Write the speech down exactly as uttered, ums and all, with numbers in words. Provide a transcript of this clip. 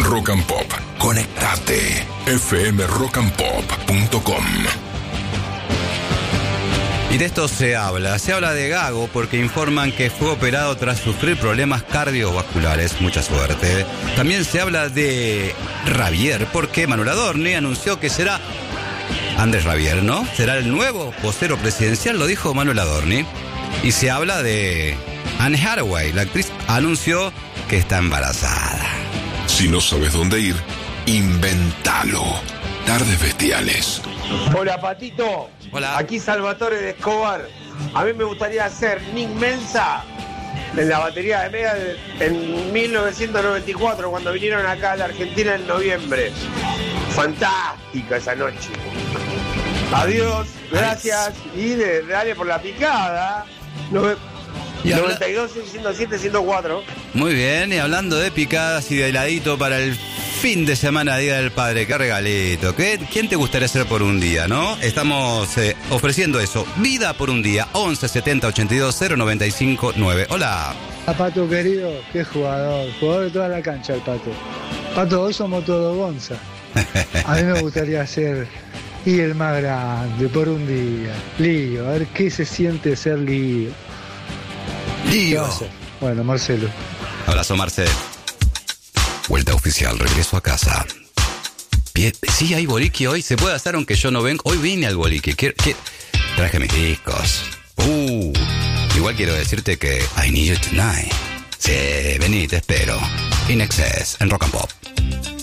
Rock and Pop. Conectate. f m rock and pop punto com. Y de esto se habla. Se habla de Gago porque informan que fue operado tras sufrir problemas cardiovasculares. Mucha suerte. También se habla de Ravier porque Manuel Adorni anunció que será Andrés Ravier, ¿no? Será el nuevo vocero presidencial, lo dijo Manuel Adorni. Y se habla de Anne Hathaway. La actriz anunció que está embarazada. Si no sabes dónde ir, inventalo. Tardes Bestiales. Hola, Patito. Hola. Aquí Salvatore de Escobar. A mí me gustaría ser Nick Mensa en la batería de Megadeth en mil novecientos noventa y cuatro, cuando vinieron acá a la Argentina en noviembre. Fantástica esa noche. Adiós, gracias y de, dale por la picada. No, Y habla... noventa y dos, ciento siete, ciento cuatro. Muy bien, y hablando de picadas y de heladito para el fin de semana, Día del Padre, qué regalito. ¿Qué, ¿Quién te gustaría ser por un día, no? Estamos eh, ofreciendo eso. Vida por un día, once setenta ochenta y dos cero noventa y cinco nueve. Hola. A Pato querido, qué jugador, jugador de toda la cancha el Pato. Pato, hoy somos todo Gonza. A mí me gustaría ser y el más grande por un día. Lío, a ver qué se siente ser Lío. Lío. Bueno, Marcelo. Abrazo, Marcelo. Vuelta oficial, regreso a casa. Pie... Sí, hay boliche hoy, se puede hacer aunque yo no venga. Hoy vine al boliche, ¿Qué, qué? Traje mis discos. Uh, igual quiero decirte que I need you tonight. Sí, vení, te espero. In Excess, en Rock and Pop.